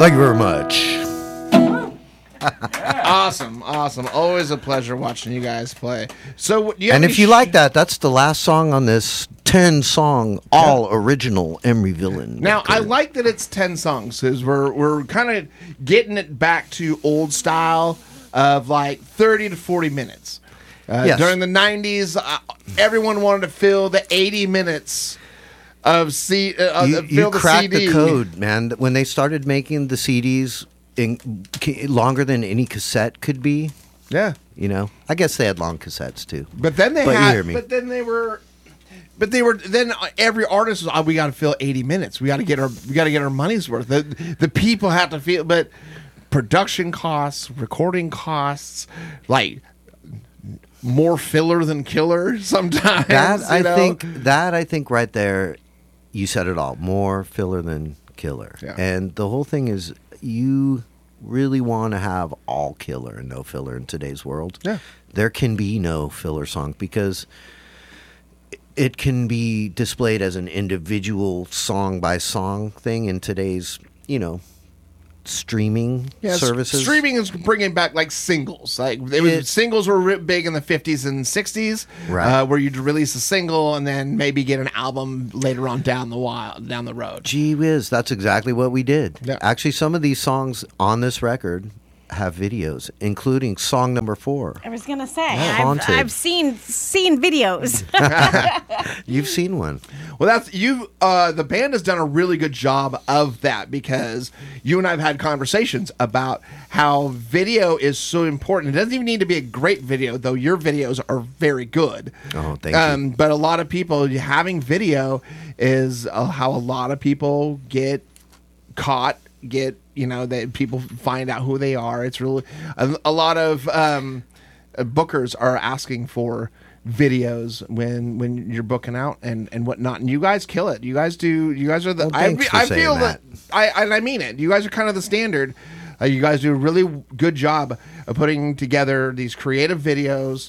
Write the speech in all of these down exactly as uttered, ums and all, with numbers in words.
Thank you very much. Awesome, awesome. Always a pleasure watching you guys play. So, do you have And any if you sh- like that, that's the last song on this ten-song, all original Emery Villain. Now, I record. like that it's ten songs because we're we're kind of getting it back to old style of like thirty to forty minutes. Uh, Yes. During the nineties, uh, everyone wanted to fill the eighty minutes of C. Uh, You, uh, you fill the cracked C D. the code, man. When they started making the C Ds in, ca- longer than any cassette could be, Yeah, you know. I guess they had long cassettes too. but then they But you had. hear me. But then they were. But they were then every artist was, oh, we got to fill eighty minutes. We got to get our we got to get our money's worth. The the people have to feel, but production costs, recording costs, like more filler than killer sometimes. That you I know? think that I think right there, you said it all. More filler than killer. Yeah. And the whole thing is, you really want to have all killer and no filler in today's world. Yeah. There can be no filler song because it can be displayed as an individual song by song thing in today's, you know, streaming Yeah, s- services. Streaming is bringing back like singles. Like it was, It- singles were ri- big in the fifties and sixties, Right. uh, where you'd release a single and then maybe get an album later on down the while down the road. Gee whiz, that's exactly what we did. Yeah. Actually, some of these songs on this record have videos, including song number four. I was gonna say Yeah. I've, Haunted. I've seen seen videos. You've seen one. Well, that's you. Uh, the band has done a really good job of that because you and I have had conversations about how video is so important. It doesn't even need to be a great video, though. Your videos are very good. Oh, thank um, you. But a lot of people having video is uh, how a lot of people get caught. Get you know that people find out who they are. It's really a, a lot of um, uh, bookers are asking for videos when when you're booking out and and whatnot, and you guys kill it. You guys do. You guys are the. Well, I, thanks fe- for I saying feel that. that. I and I mean it. You guys are kind of the standard. Uh, you guys do a really good job of putting together these creative videos,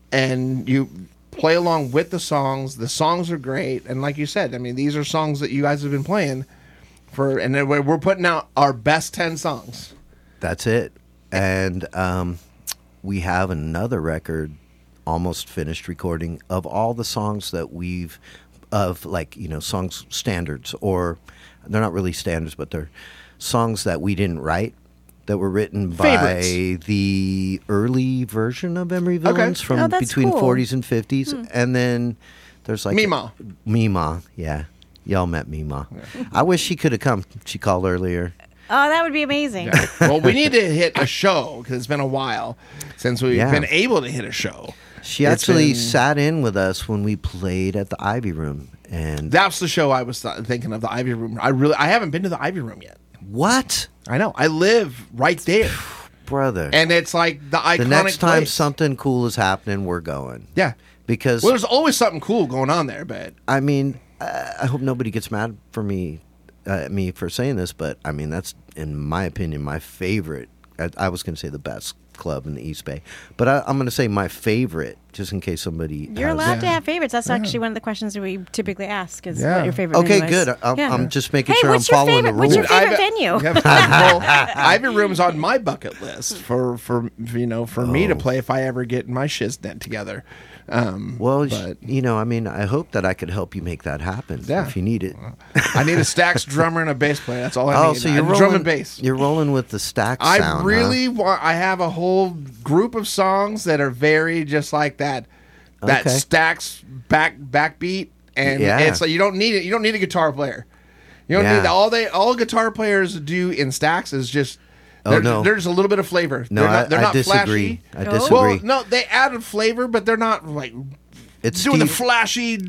and you play along with the songs. The songs are great, and like you said, I mean, these are songs that you guys have been playing for, and then we're we're putting out our best ten songs. That's it. And um, we have another record, almost finished recording, of all the songs that we've, of like, you know, songs standards, or they're not really standards, but they're songs that we didn't write, that were written by Favorites. the early version of Emery Okay. Villains from Oh, that's between cool. forties and fifties. And then there's like... Mima. Mima, yeah. Y'all met Mima. I wish she could have come. She called earlier. Oh, that would be amazing. Well, we need to hit a show because it's been a while since we've Yeah. been able to hit a show. She It's actually been- sat in with us when we played at the Ivy Room. And That's the show I was th- thinking of, the Ivy Room. I really, I haven't been to the Ivy Room yet. what, I know. I live right there, brother? and it's like the iconic. the next time place. something cool is happening, we're going. yeah. Because Well, there's always something cool going on there, but I mean, I I hope nobody gets mad for me, uh, me for saying this, but I mean that's, in my opinion, my favorite. I, I was going to say the best club in the East Bay, but I, I'm going to say my favorite, just in case somebody. You're has- allowed to have favorites. That's actually one of the questions that we typically ask is Yeah. what your favorite Okay, venue is. good. I'm, Yeah. I'm just making Hey, sure I'm what's your following favorite- the what's rules. your favorite Ivy- venue? Yeah, well, Ivy Room's on my bucket list for for you know for me to Oh. play if I ever get my shiznit together. Um, Well, but you know, I mean, I hope that I could help you make that happen. Yeah. If you need it. I need a Stax drummer and a bass player. That's all I Oh, need. so you're Uh, rolling, drum and bass. You're rolling with the stack I sound. really huh? want. I have a whole group of songs that are very just like that. That Okay. Stax back backbeat, and Yeah. it's like you don't need it. You don't need a guitar player. You don't Yeah. need all they all guitar players do in Stax is just. Oh, they're- no. There's a little bit of flavor. No, they're I, not, they're I not disagree. flashy. I Oh. disagree. Well, no, they added flavor, but they're not like it's doing the Steve- flashy.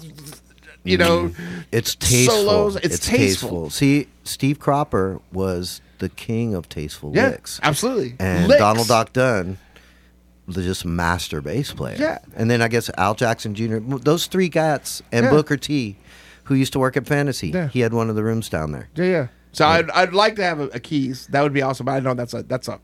You know, It's tasteful. solos. It's tasteful. See, Steve Cropper was the king of tasteful yeah, licks, absolutely. and Licks. Donald Doc Dunn was just master bass player. Yeah. and then I guess Al Jackson Junior Those three guys and Yeah. Booker T, who used to work at Fantasy. Yeah. He had one of the rooms down there. Yeah, yeah. So I'd, I'd like to have a, a keys. That would be awesome. But I know that's a that's a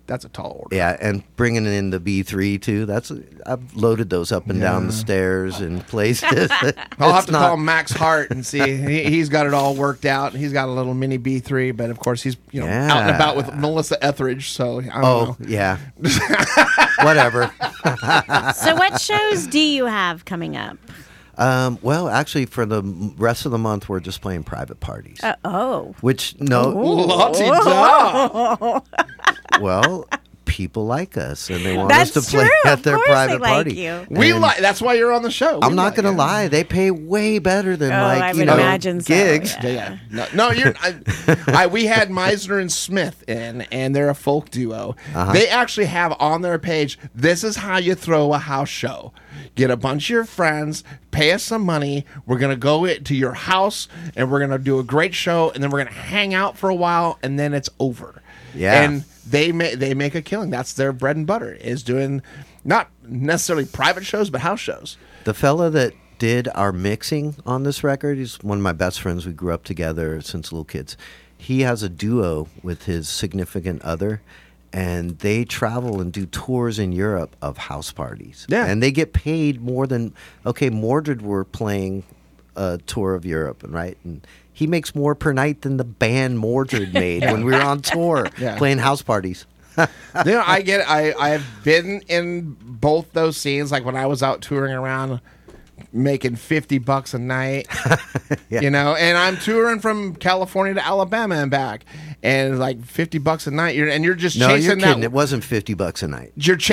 that's a tall order. Yeah, and bringing in the B three too. That's I've loaded those up and down the Yeah. stairs in places. I'll have It's to not- call Max Hart and see. He, he's got it all worked out. He's got a little mini B three, but of course he's you know Yeah. out and about with Melissa Etheridge. So I don't Oh know. yeah, whatever. So, what shows do you have coming up? Um, well, actually, for the m- rest of the month, we're just playing private parties. Uh, oh, Which no, La-ti-da. well, people like us and they want that's us to play true. at Of their course private they like party. you. We And like. That's why you're on the show. I'm We not like gonna it. lie; they pay way better than Oh, like I you would know imagine so, gigs. yeah. Yeah, yeah. No, no you're. I, I, we had Meisner and Smith in, and they're a folk duo. Uh-huh. They actually have on their page, this is how you throw a house show. Get a bunch of your friends, pay us some money. We're going to go it to your house, and we're going to do a great show, and then we're going to hang out for a while, and then it's over. Yeah. And they, ma- they make a killing. That's their bread and butter, is doing not necessarily private shows, but house shows. The fella that did our mixing on this record is one of my best friends. We grew up together since little kids. He has a duo with his significant other, and they travel and do tours in Europe of house parties. Yeah. And they get paid more than, okay, Mordred were playing a tour of Europe, right? And he makes more per night than the band Mordred made when we were on tour Yeah. playing house parties. You know, I get it. I I've been in both those scenes. Like when I was out touring around, making fifty bucks a night. Yeah. You know, and I'm touring from California to Alabama and back, and like fifty bucks a night. You're and you're just No, chasing you're kidding. that. It wasn't fifty bucks a night. You're